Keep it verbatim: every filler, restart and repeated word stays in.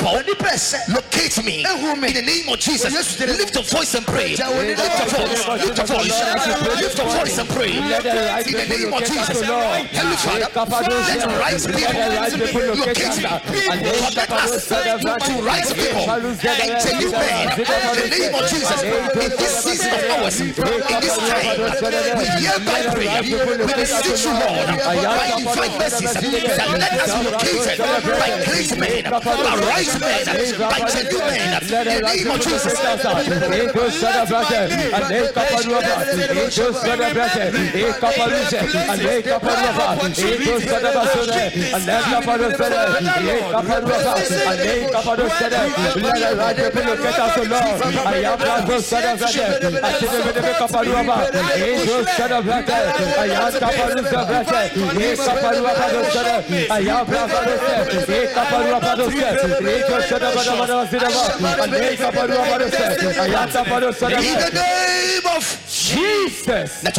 people, locate me in the name of Jesus. Lift your voice and pray. Lift your voice. Lift your voice. Lift your voice and pray. In the name of Jesus. Heavenly Father, let the right people locate me. Connect us to right people and genuine men. In the name of Jesus. In this season of ours, in this time, we hereby pray. We beseech you, Lord, by divine mercies, that let us be located by great men, by right men, by genuine men. In the name of Jesus. In the name of Jesus.